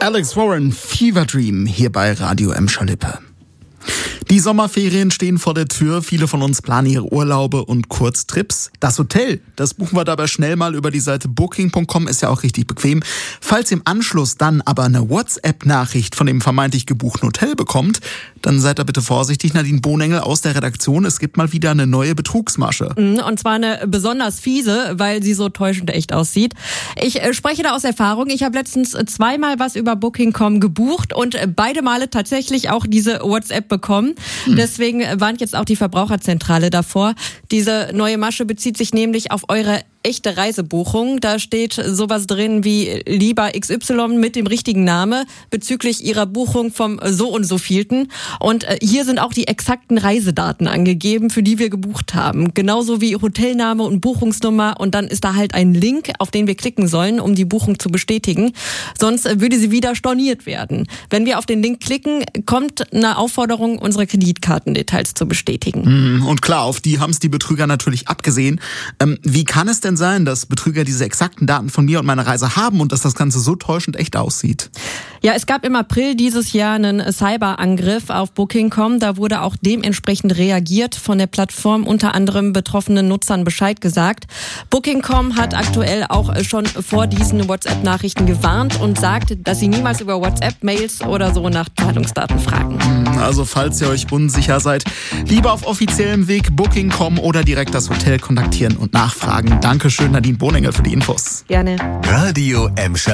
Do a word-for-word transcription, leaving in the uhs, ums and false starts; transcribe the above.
Alex Warren, Fever Dream, hier bei Radio Emscher Lippe. Die Sommerferien stehen vor der Tür. Viele von uns planen ihre Urlaube und Kurztrips. Das Hotel, das buchen wir dabei schnell mal über die Seite booking punkt com, ist ja auch richtig bequem. Falls ihr im Anschluss dann aber eine WhatsApp-Nachricht von dem vermeintlich gebuchten Hotel bekommt, dann seid da bitte vorsichtig. Nadine Bohnengel aus der Redaktion, es gibt mal wieder eine neue Betrugsmasche. Und zwar eine besonders fiese, weil sie so täuschend echt aussieht. Ich äh, spreche da aus Erfahrung. Ich habe letztens zweimal was über booking punkt com gebucht und beide Male tatsächlich auch diese WhatsApp bekommen. Hm. Deswegen warnt jetzt auch die Verbraucherzentrale davor. Diese neue Masche bezieht sich nämlich auf eure echte Reisebuchung. Da steht sowas drin wie lieber X Y mit dem richtigen Name bezüglich ihrer Buchung vom so und so vielten. Und hier sind auch die exakten Reisedaten angegeben, für die wir gebucht haben. Genauso wie Hotelname und Buchungsnummer. Und dann ist da halt ein Link, auf den wir klicken sollen, um die Buchung zu bestätigen. Sonst würde sie wieder storniert werden. Wenn wir auf den Link klicken, kommt eine Aufforderung, unsere Kreditkartendetails zu bestätigen. Und klar, auf die haben es die Betrüger natürlich abgesehen. Ähm, wie kann es denn sein, dass Betrüger diese exakten Daten von mir und meiner Reise haben und dass das Ganze so täuschend echt aussieht? Ja, es gab im April dieses Jahr einen Cyberangriff auf booking punkt com. Da wurde auch dementsprechend reagiert, von der Plattform unter anderem betroffenen Nutzern Bescheid gesagt. booking punkt com hat aktuell auch schon vor diesen WhatsApp-Nachrichten gewarnt und sagt, dass sie niemals über WhatsApp, Mails oder so nach Zahlungsdaten fragen. Also falls ihr euch unsicher seid, lieber auf offiziellem Weg booking punkt com oder direkt das Hotel kontaktieren und nachfragen. Dankeschön, Nadine Bohnengel, für die Infos. Gerne. Radio Emscher